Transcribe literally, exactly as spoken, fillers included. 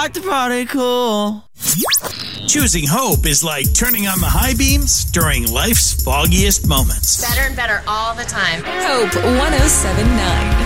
like to party cool. Choosing hope is like turning on the high beams during life's foggiest moments. Better and better all the time. Hope one oh seven point nine.